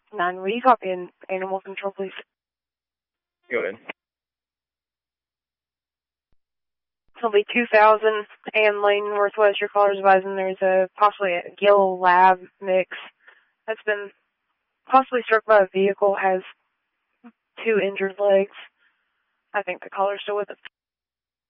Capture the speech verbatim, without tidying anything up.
nine, will you copy in animal control, please? Go ahead. It'll be two thousand Ann Lane, Northwest. Your caller's advising there's a possibly a gill lab mix that's been possibly struck by a vehicle, has two injured legs. I think the caller's still with us.